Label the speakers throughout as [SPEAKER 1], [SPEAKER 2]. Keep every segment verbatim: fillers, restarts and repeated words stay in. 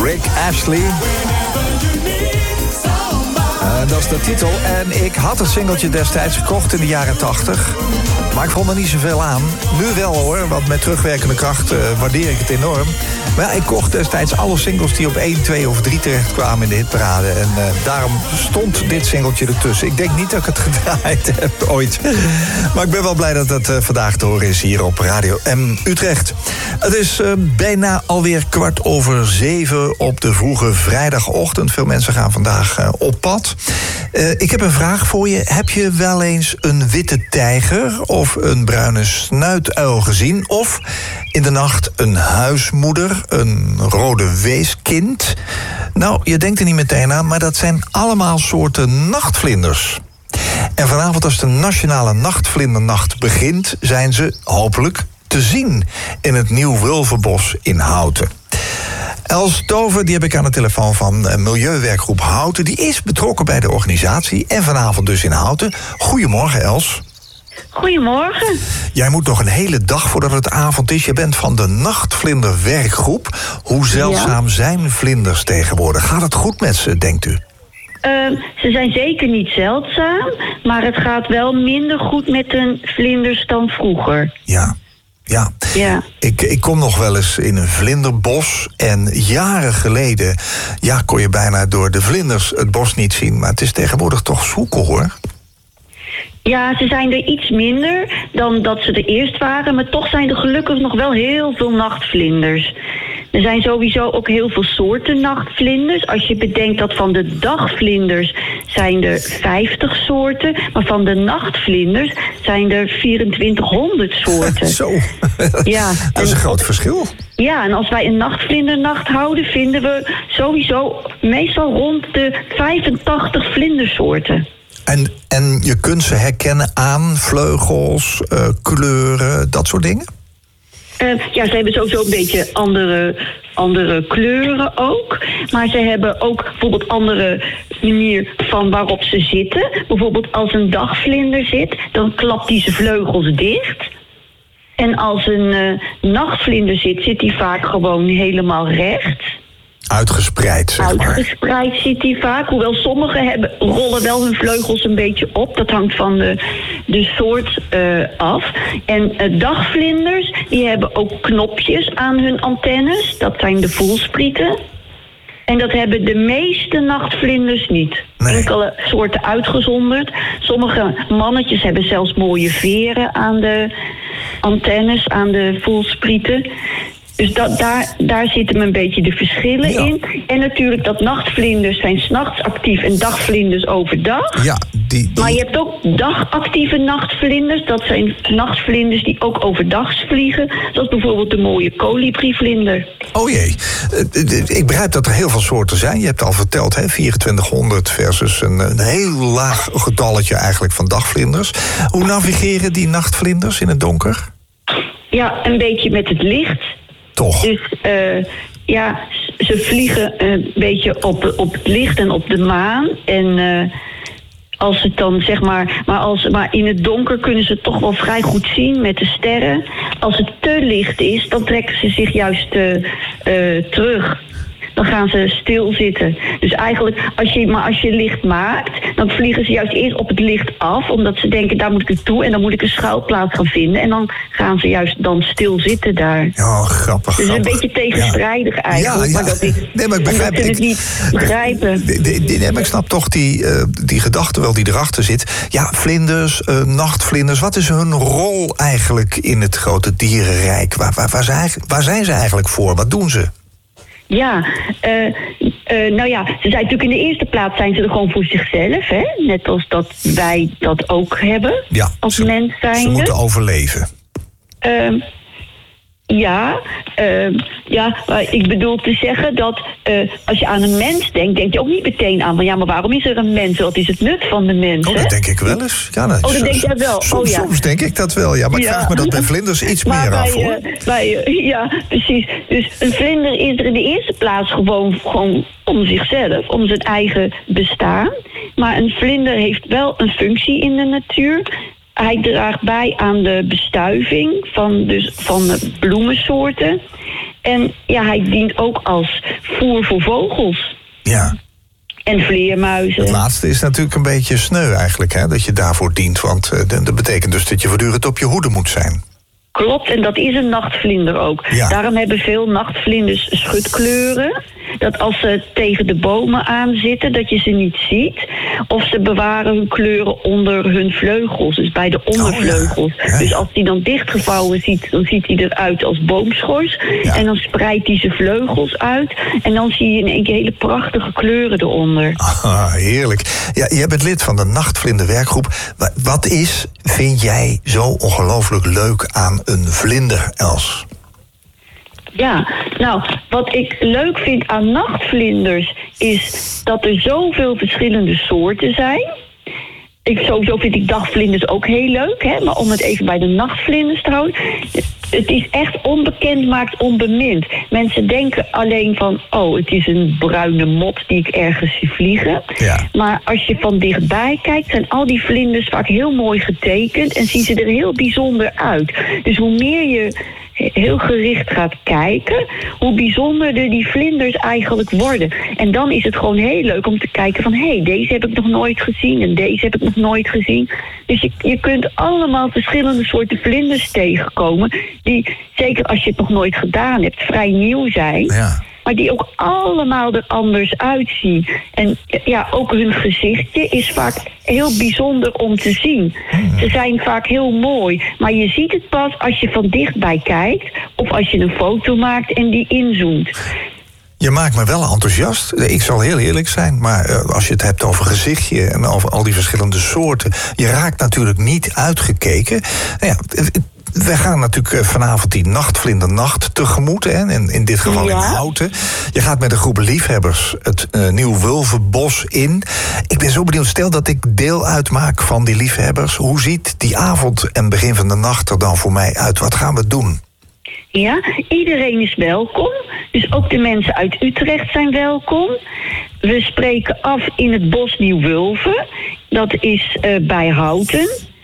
[SPEAKER 1] Rick Astley. Uh, dat is de titel. En ik had het singeltje destijds gekocht in de jaren tachtig. Maar ik vond er niet zoveel aan. Nu wel hoor, want met terugwerkende kracht uh, waardeer ik het enorm. Maar ja, ik kocht destijds alle singles die op één, twee of drie terecht kwamen in de hitparade. En uh, daarom stond dit singeltje ertussen. Ik denk niet dat ik het gedraaid heb ooit. Maar ik ben wel blij dat het uh, vandaag te horen is hier op Radio M Utrecht. Het is uh, bijna alweer kwart over zeven op de vroege vrijdagochtend. Veel mensen gaan vandaag uh, op pad. Uh, ik heb een vraag voor je. Heb je wel eens een witte tijger of een bruine snuituil gezien? Of in de nacht een huismoeder, een rode weeskind? Nou, je denkt er niet meteen aan, maar dat zijn allemaal soorten nachtvlinders. En vanavond als de Nationale Nachtvlindernacht begint, zijn ze hopelijk te zien in het Nieuw Wulvenbos in Houten. Els Tover, die heb ik aan de telefoon van Milieuwerkgroep Houten. Die is betrokken bij de organisatie en vanavond dus in Houten. Goedemorgen, Els.
[SPEAKER 2] Goedemorgen.
[SPEAKER 1] Jij moet nog een hele dag voordat het avond is. Je bent van de Nachtvlinderwerkgroep. Hoe zeldzaam ja. zijn vlinders tegenwoordig? Gaat het goed met ze, denkt u?
[SPEAKER 2] Uh, ze zijn zeker niet zeldzaam, maar het gaat wel minder goed met hun vlinders dan vroeger.
[SPEAKER 1] Ja. Ja,
[SPEAKER 2] ja.
[SPEAKER 1] Ik, ik kom nog wel eens in een vlinderbos. En jaren geleden ja, kon je bijna door de vlinders het bos niet zien. Maar het is tegenwoordig toch zoeken, hoor.
[SPEAKER 2] Ja, ze zijn er iets minder dan dat ze er eerst waren. Maar toch zijn er gelukkig nog wel heel veel nachtvlinders. Er zijn sowieso ook heel veel soorten nachtvlinders. Als je bedenkt dat van de dagvlinders zijn er vijftig soorten. Maar van de nachtvlinders zijn er vierentwintighonderd soorten.
[SPEAKER 1] Zo,
[SPEAKER 2] ja,
[SPEAKER 1] dat is een groot verschil.
[SPEAKER 2] Ja, en als wij een nachtvlindernacht houden, vinden we sowieso meestal rond de vijfentachtig vlindersoorten.
[SPEAKER 1] En, en je kunt ze herkennen aan vleugels, uh, kleuren, dat soort dingen?
[SPEAKER 2] Uh, ja, ze hebben sowieso een beetje andere, andere kleuren ook. Maar ze hebben ook bijvoorbeeld andere manier van waarop ze zitten. Bijvoorbeeld als een dagvlinder zit, dan klapt hij zijn vleugels dicht. En als een uh, nachtvlinder zit, zit hij vaak gewoon helemaal recht.
[SPEAKER 1] Uitgespreid, zeg maar.
[SPEAKER 2] Uitgespreid zit hij vaak. Hoewel sommigen hebben, rollen wel hun vleugels een beetje op. Dat hangt van de, de soort uh, af. En uh, dagvlinders, die hebben ook knopjes aan hun antennes. Dat zijn de voelsprieten. En dat hebben de meeste nachtvlinders niet.
[SPEAKER 1] Nee.
[SPEAKER 2] Enkele soorten uitgezonderd. Sommige mannetjes hebben zelfs mooie veren aan de antennes, aan de voelsprieten. Dus dat, daar, daar zitten een beetje de verschillen ja. in. En natuurlijk dat nachtvlinders zijn 's nachts actief en dagvlinders overdag.
[SPEAKER 1] Ja, die, die...
[SPEAKER 2] Maar je hebt ook dagactieve nachtvlinders. Dat zijn nachtvlinders die ook overdag vliegen. Zoals bijvoorbeeld de mooie kolibrievlinder.
[SPEAKER 1] Oh jee, ik begrijp dat er heel veel soorten zijn. Je hebt al verteld, hè, vierentwintighonderd versus een, een heel laag getalletje eigenlijk van dagvlinders. Hoe navigeren die nachtvlinders in het donker?
[SPEAKER 2] Ja, een beetje met het licht.
[SPEAKER 1] Toch?
[SPEAKER 2] Dus uh, ja, ze vliegen een beetje op, op het licht en op de maan. En uh, als het dan zeg maar, maar, als, maar in het donker kunnen ze het toch wel vrij goed zien met de sterren. Als het te licht is, dan trekken ze zich juist uh, uh, terug. Dan gaan ze stilzitten. Dus eigenlijk, als je, maar als je licht maakt, dan vliegen ze juist eerst op het licht af, omdat ze denken, daar moet ik naartoe en dan moet ik een schuilplaats gaan vinden. En dan gaan ze juist dan stil zitten daar.
[SPEAKER 1] Oh, grappig.
[SPEAKER 2] Dus
[SPEAKER 1] grappig.
[SPEAKER 2] een beetje tegenstrijdig ja. eigenlijk.
[SPEAKER 1] Ja, ja.
[SPEAKER 2] Maar dat is,
[SPEAKER 1] nee, maar ik begrijp
[SPEAKER 2] het
[SPEAKER 1] ik,
[SPEAKER 2] niet begrijpen.
[SPEAKER 1] De, de, de, nee, maar ik snap toch die, uh, die gedachte wel die erachter zit. Ja, vlinders, uh, nachtvlinders, wat is hun rol eigenlijk in het grote dierenrijk? Waar, waar, waar, zijn, waar zijn ze eigenlijk voor? Wat doen ze?
[SPEAKER 2] Ja, uh, uh, nou ja, ze zijn natuurlijk in de eerste plaats zijn ze er gewoon voor zichzelf, hè? Net als dat wij dat ook hebben
[SPEAKER 1] ja,
[SPEAKER 2] als
[SPEAKER 1] ze,
[SPEAKER 2] mens zijnde.
[SPEAKER 1] Ze moeten overleven.
[SPEAKER 2] Uh, ja, uh, ja, maar ik bedoel te zeggen dat uh, als je aan een mens denkt, denk je ook niet meteen aan van ja, maar waarom is er een mens? Wat is het nut van de mens?
[SPEAKER 1] Oh, dat denk ik wel eens. Ja, nou,
[SPEAKER 2] oh, dat denk je wel.
[SPEAKER 1] Soms,
[SPEAKER 2] oh, ja.
[SPEAKER 1] soms denk ik dat wel, ja. Maar ik
[SPEAKER 2] ja.
[SPEAKER 1] vraag me dat bij vlinders iets
[SPEAKER 2] maar
[SPEAKER 1] meer
[SPEAKER 2] bij,
[SPEAKER 1] af, hoor.
[SPEAKER 2] Uh, bij, uh, ja, precies. Dus een vlinder is er in de eerste plaats gewoon, gewoon om zichzelf, om zijn eigen bestaan. Maar een vlinder heeft wel een functie in de natuur. Hij draagt bij aan de bestuiving van, dus van de bloemensoorten. En ja, hij dient ook als voer voor vogels.
[SPEAKER 1] Ja.
[SPEAKER 2] En vleermuizen.
[SPEAKER 1] Het laatste is natuurlijk een beetje sneu eigenlijk, hè, dat je daarvoor dient. Want uh, dat betekent dus dat je voortdurend op je hoede moet zijn.
[SPEAKER 2] Klopt, en dat is een nachtvlinder ook.
[SPEAKER 1] Ja.
[SPEAKER 2] Daarom hebben veel nachtvlinders schutkleuren. Dat als ze tegen de bomen aan zitten, dat je ze niet ziet. Of ze bewaren hun kleuren onder hun vleugels, dus bij de ondervleugels.
[SPEAKER 1] Oh, ja. Ja.
[SPEAKER 2] Dus als die dan dichtgevouwen ziet, dan ziet hij eruit als boomschors. Ja. En dan spreidt hij zijn vleugels uit. En dan zie je in één keer hele prachtige kleuren eronder.
[SPEAKER 1] Ah, heerlijk. Ja, jij bent lid van de Nachtvlinderwerkgroep. Wat is, vind jij, zo ongelooflijk leuk aan een vlinder, Els?
[SPEAKER 2] Ja, nou, wat ik leuk vind aan nachtvlinders is dat er zoveel verschillende soorten zijn. Ik, sowieso vind ik dagvlinders ook heel leuk, hè, maar om het even bij de nachtvlinders te houden. Het is echt onbekend maakt onbemind. Mensen denken alleen van, oh, het is een bruine mot die ik ergens zie vliegen.
[SPEAKER 1] Ja.
[SPEAKER 2] Maar als je van dichtbij kijkt, zijn al die vlinders vaak heel mooi getekend en zien ze er heel bijzonder uit. Dus hoe meer je heel gericht gaat kijken, hoe bijzonderder die vlinders eigenlijk worden. En dan is het gewoon heel leuk om te kijken van, hé, hey, deze heb ik nog nooit gezien en deze heb ik nog nooit gezien. Dus je, je kunt allemaal verschillende soorten vlinders tegenkomen, die, zeker als je het nog nooit gedaan hebt, vrij nieuw zijn.
[SPEAKER 1] Ja.
[SPEAKER 2] Maar die ook allemaal er anders uitzien. En ja, ook hun gezichtje is vaak heel bijzonder om te zien. Ze zijn vaak heel mooi. Maar je ziet het pas als je van dichtbij kijkt, of als je een foto maakt en die inzoomt.
[SPEAKER 1] Je maakt me wel enthousiast. Ik zal heel eerlijk zijn, maar uh, als je het hebt over gezichtje en over al die verschillende soorten, je raakt natuurlijk niet uitgekeken. Nou ja, we gaan natuurlijk vanavond die nachtvlindernacht tegemoet, hè, in, in dit geval ja. in Houten. Je gaat met een groep liefhebbers het uh, Nieuw-Wulvenbos in. Ik ben zo benieuwd, stel dat ik deel uitmaak van die liefhebbers. Hoe ziet die avond en begin van de nacht er dan voor mij uit? Wat gaan we doen?
[SPEAKER 2] Ja, iedereen is welkom. Dus ook de mensen uit Utrecht zijn welkom. We spreken af in het bos Nieuw-Wulven. Dat is uh, bij Houten.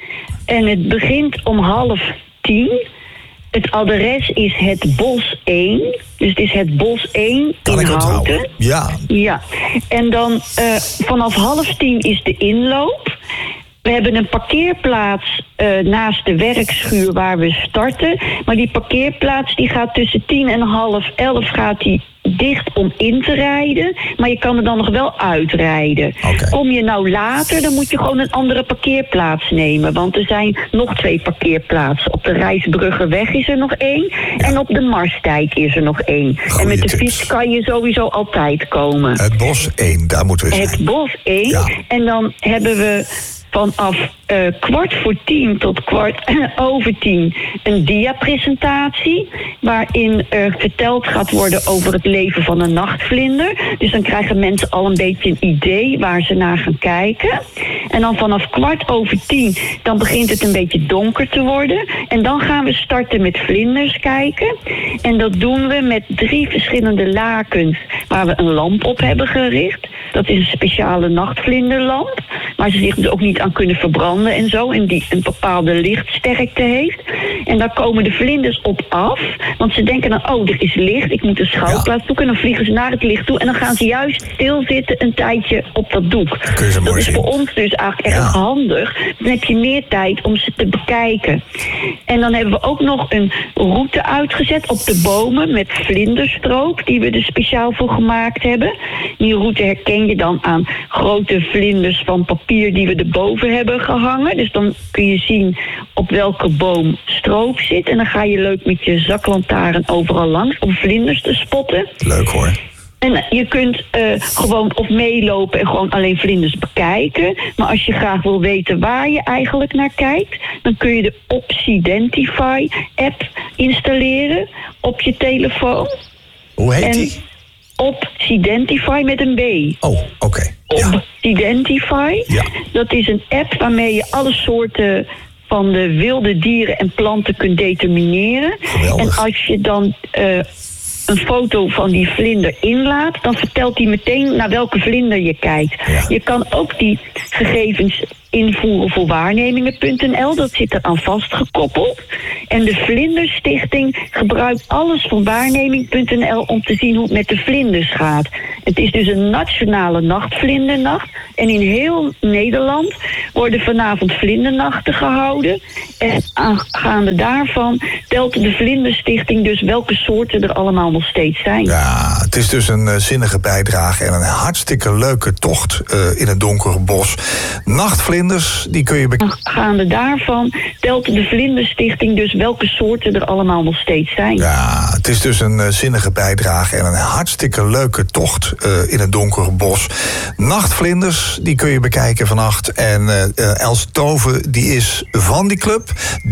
[SPEAKER 2] En het begint om half tien. Het adres is het Bos één. Dus het is het Bos één
[SPEAKER 1] kan
[SPEAKER 2] in
[SPEAKER 1] ik
[SPEAKER 2] Houten.
[SPEAKER 1] Onthouden? Ja.
[SPEAKER 2] Ja. En dan uh, vanaf half tien is de inloop. We hebben een parkeerplaats uh, naast de werkschuur waar we starten. Maar die parkeerplaats die gaat tussen tien en half elf gaat die dicht om in te rijden. Maar je kan er dan nog wel uitrijden.
[SPEAKER 1] Okay.
[SPEAKER 2] Kom je nou later, dan moet je gewoon een andere parkeerplaats nemen. Want er zijn nog twee parkeerplaatsen. Op de Rijsbruggerweg is er nog één. Ja. En op de Marsdijk is er nog één. Goeie en met de tips. Fiets kan je sowieso altijd komen.
[SPEAKER 1] Het Bos één, daar moeten we zijn.
[SPEAKER 2] Het Bos één. Ja. En dan hebben we vanaf uh, kwart voor tien tot kwart over tien een dia-presentatie, waarin er verteld gaat worden over het leven van een nachtvlinder. Dus dan krijgen mensen al een beetje een idee waar ze naar gaan kijken. En dan vanaf kwart over tien, dan begint het een beetje donker te worden. En dan gaan we starten met vlinders kijken. En dat doen we met drie verschillende lakens waar we een lamp op hebben gericht. Dat is een speciale nachtvlinderlamp, waar ze zich dus ook niet aan kunnen verbranden en zo. En die een bepaalde lichtsterkte heeft. En daar komen de vlinders op af. Want ze denken dan, oh, er is licht, ik moet een schouwplaats ja. zoeken. En dan vliegen ze naar het licht toe. En dan gaan ze juist stilzitten een tijdje op dat doek. Dat, dat is zien. Voor ons dus eigenlijk ja. erg handig. Dan heb je meer tijd om ze te bekijken. En dan hebben we ook nog een route uitgezet op de bomen met vlinderstroop, die we er speciaal voor gemaakt hebben. Die route herken je dan aan grote vlinders van papier die we erboven hebben gehangen. Dus dan kun je zien op welke boom stroop zit. En dan ga je leuk met je zaklantaarn overal langs om vlinders te spotten.
[SPEAKER 1] Leuk hoor.
[SPEAKER 2] En je kunt uh, gewoon of meelopen en gewoon alleen vlinders bekijken. Maar als je graag wil weten waar je eigenlijk naar kijkt, dan kun je de Opsidentify-app installeren op je telefoon.
[SPEAKER 1] Hoe heet
[SPEAKER 2] en
[SPEAKER 1] die?
[SPEAKER 2] Opsidentify met een B.
[SPEAKER 1] Oh, oké. Okay.
[SPEAKER 2] Ja. Opsidentify. Ja. Dat is een app waarmee je alle soorten van de wilde dieren en planten kunt determineren.
[SPEAKER 1] Geweldig.
[SPEAKER 2] En als je dan uh, een foto van die vlinder inlaat, dan vertelt hij meteen naar welke vlinder je kijkt.
[SPEAKER 1] Ja.
[SPEAKER 2] Je kan ook die gegevens invoeren voor waarnemingen punt n l. Dat zit er aan vastgekoppeld. En de Vlinderstichting gebruikt alles van waarneming punt n l om te zien hoe het met de vlinders gaat. Het is dus een nationale nachtvlindernacht. En in heel Nederland worden vanavond vlindernachten gehouden. En aangaande daarvan telt de Vlinderstichting dus welke soorten er allemaal nog steeds zijn.
[SPEAKER 1] Ja, het is dus een uh, zinnige bijdrage en een hartstikke leuke tocht uh, in het donkere bos. Nachtvlinders, die kun je... Be-
[SPEAKER 2] Aangaande daarvan telt de Vlinderstichting dus welke soorten er allemaal nog steeds zijn.
[SPEAKER 1] Ja, het is dus een uh, zinnige bijdrage en een hartstikke leuke tocht uh, in het donkere bos. Nachtvlinders, die kun je bekijken vannacht. En uh, Els Toven, die is van die club.